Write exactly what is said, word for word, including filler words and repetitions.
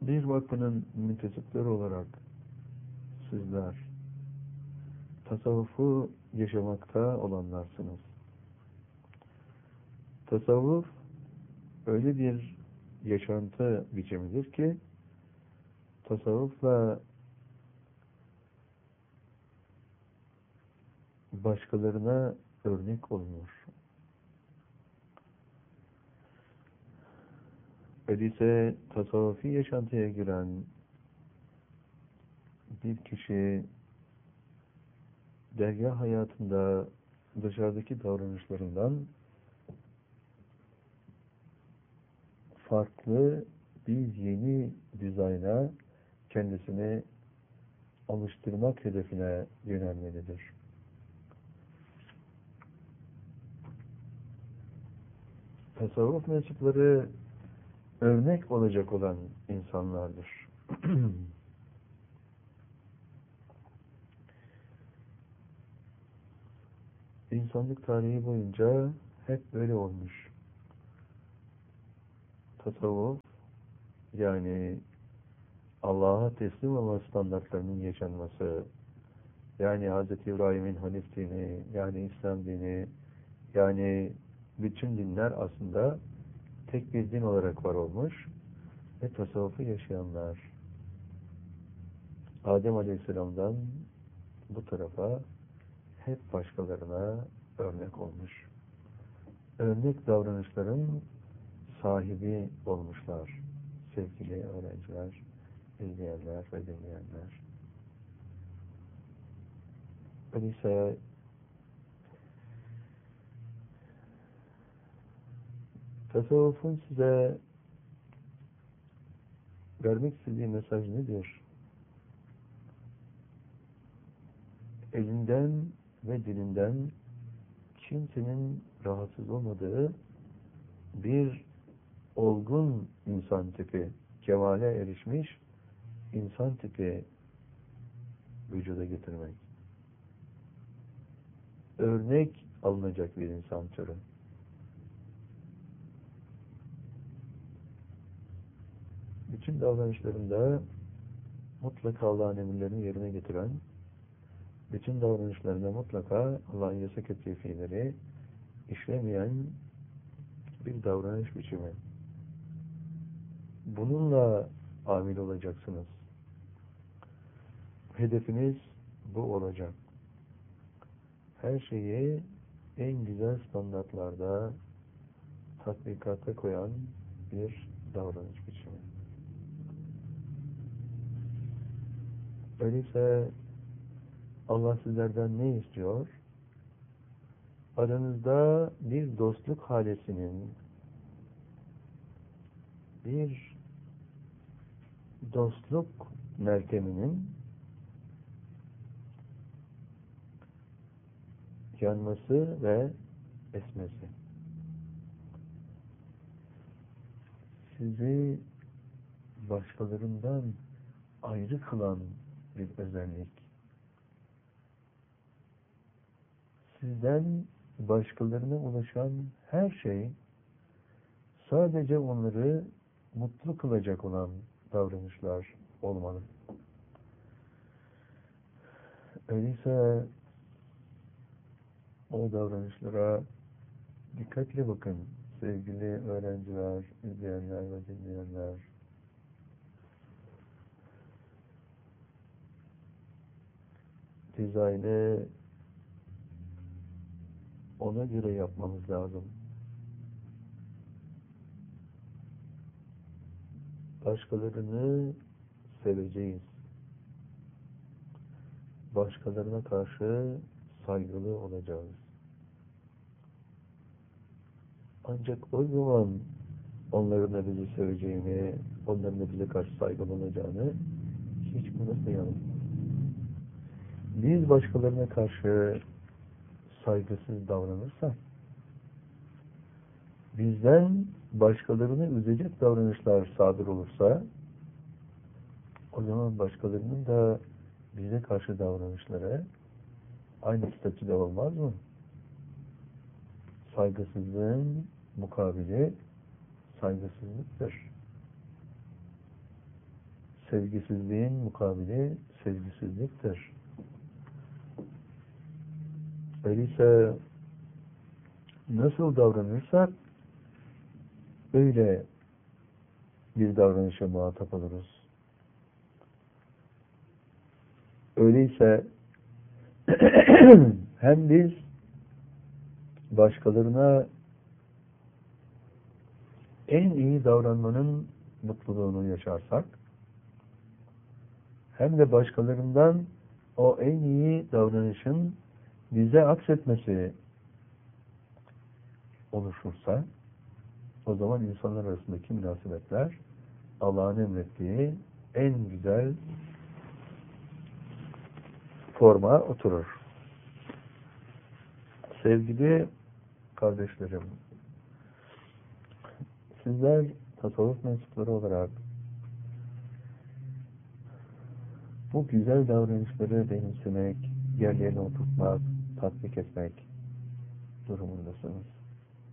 Bir vakfının müntesipleri olarak sizler tasavvufu yaşamakta olanlarsınız. Tasavvuf öyle bir yaşantı biçimidir ki tasavvufla başkalarına örnek olunur. Öyleyse tasavvufi yaşantıya giren bir kişi dergâh hayatında dışarıdaki davranışlarından farklı bir yeni dizayna kendisini alıştırmak hedefine yönelmelidir. Tasavvuf mensupları örnek olacak olan insanlardır. İnsanlık tarihi boyunca hep böyle olmuş. Tasavvuf, yani Allah'a teslim olma standartlarının yaşanması, yani Hz. İbrahim'in Hanif dini, yani İslam dini, yani bütün dinler aslında tek bir din olarak var olmuş ve tasavvufu yaşayanlar. Adem Aleyhisselam'dan bu tarafa hep başkalarına örnek olmuş. Örnek davranışların sahibi olmuşlar. Sevgili öğrenciler, izleyenler ve dinleyenler. Öyleyse tasavvufun size vermek istediği mesaj nedir? Elinden ve dilinden kimsenin rahatsız olmadığı bir olgun insan tipi, kemale erişmiş insan tipi vücuda getirmek. Örnek alınacak bir insan türü. Bütün davranışlarında mutlaka Allah'ın emirlerini yerine getiren, bütün davranışlarında mutlaka Allah'ın yasak ettiği fiilleri işlemeyen bir davranış biçimi. Bununla amil olacaksınız. Hedefiniz bu olacak. Her şeyi en güzel standartlarda tatbikata koyan bir davranış biçimi. Öyleyse Allah sizlerden ne istiyor? Aranızda bir dostluk halesinin, bir dostluk melteminin yanması ve esmesi. Sizi başkalarından ayrı kılan bir özellik. Sizden başkalarına ulaşan her şey sadece onları mutlu kılacak olan davranışlar olmalı. Öyleyse o davranışlara dikkatle bakın sevgili öğrenciler, izleyenler ve dinleyenler. Dizaynı ona göre yapmamız lazım. Başkalarını seveceğiz. Başkalarına karşı saygılı olacağız. Ancak o zaman onların da bizi seveceğini, onların da bize karşı saygılı olacağını hiç unutmayalım. Biz başkalarına karşı saygısız davranırsak, bizden başkalarını üzecek davranışlar sadır olursa, o zaman başkalarının da bize karşı davranışları aynı statüde olmaz mı? Saygısızlığın mukabili saygısızlıktır. sevgisizliğin mukabili sevgisizliktir. Öyleyse nasıl davranırsak öyle bir davranışa muhatap oluruz. Öyleyse hem biz başkalarına en iyi davranmanın mutluluğunu yaşarsak, hem de başkalarından o en iyi davranışın bize aksetmesi oluşursa, o zaman insanlar arasındaki münasebetler Allah'ın emrettiği en güzel forma oturur. Sevgili kardeşlerim, sizler tasavvuf mensupları olarak bu güzel davranışları benimsemek, yerlerine oturtmak, tatbik etmek durumundasınız.